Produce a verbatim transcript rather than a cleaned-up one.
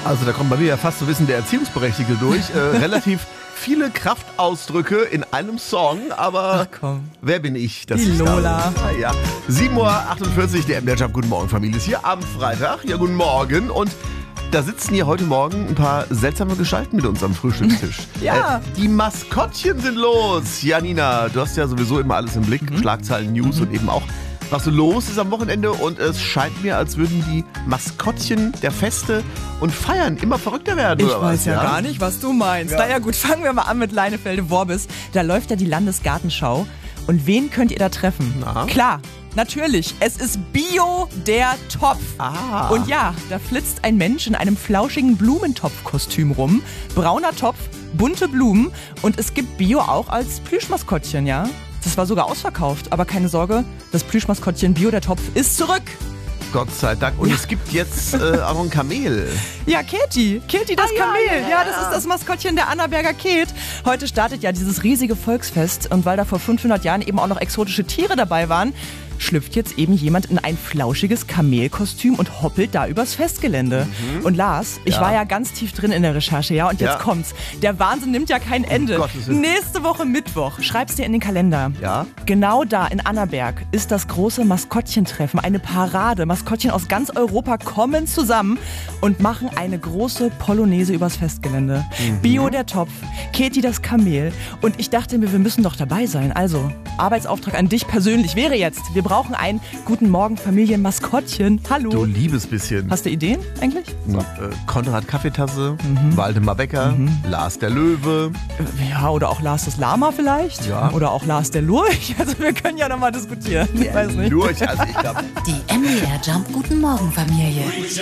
Also da kommt bei mir ja fast so Wissen der Erziehungsberechtigte durch. Äh, relativ viele Kraftausdrücke in einem Song, aber Ach, komm. Wer bin ich? Das Die ist Lola. Da. Ja. sieben Uhr achtundvierzig, der M D R Jump. Guten Morgen, Familie. Ist hier am Freitag. Ja, guten Morgen. Und da sitzen hier heute Morgen ein paar seltsame Gestalten mit uns am Frühstückstisch. Ja. Äh, die Maskottchen sind los. Janina, du hast ja sowieso immer alles im Blick. Mhm. Schlagzeilen, News mhm. und eben auch, was so los ist am Wochenende. Und es scheint mir, als würden die Maskottchen der Feste und Feiern immer verrückter werden. Ich oder weiß was, ja, ja gar nicht, was du meinst. Ja. Na ja gut, fangen wir mal an mit Leinefelde-Worbis. Da läuft ja die Landesgartenschau. Und wen könnt ihr da treffen? Na? Klar, natürlich, es ist Bio der Topf. Ah. Und ja, da flitzt ein Mensch in einem flauschigen Blumentopfkostüm rum. Brauner Topf, bunte Blumen und es gibt Bio auch als Plüschmaskottchen, ja? Das war sogar ausverkauft, aber keine Sorge, das Plüschmaskottchen Bio der Topf ist zurück. Gott sei Dank. Und Ja. es gibt jetzt äh, auch ein Kamel. Ja, Keti. Keti, das Ah, ja, Kamel. ja, Ja, ja. das ist das Maskottchen der Annaberger Ket. Heute startet ja dieses riesige Volksfest. Und weil da vor fünfhundert Jahren eben auch noch exotische Tiere dabei waren, schlüpft jetzt eben jemand in ein flauschiges Kamelkostüm und hoppelt da übers Festgelände. Mhm. Und Lars, ich Ja. war ja ganz tief drin in der Recherche, ja, und jetzt Ja. kommt's. Der Wahnsinn nimmt ja kein Ende. Gottes Willen. Nächste Woche Mittwoch, schreib's dir in den Kalender. Ja. Genau da in Annaberg ist das große Maskottchentreffen, eine Parade. Maskottchen aus ganz Europa kommen zusammen und machen eine große Polonaise übers Festgelände. Mhm. Bio der Topf, Keti das Kamel und ich dachte mir, wir müssen doch dabei sein. Also, Arbeitsauftrag an dich persönlich wäre jetzt, wir brauchen ein Guten Morgen Familien-Maskottchen. Hallo. Du liebes bisschen. Hast du Ideen eigentlich? Äh, Konrad Kaffeetasse, Waldemar Becker, Mhm. Lars der Löwe. Ja, oder auch Lars das Lama vielleicht. Ja. Oder auch Lars der Lurch. Also wir können ja nochmal diskutieren. Ich weiß nicht. Lurch, also ich glaube... Die M D R Jump Guten Morgen Familie.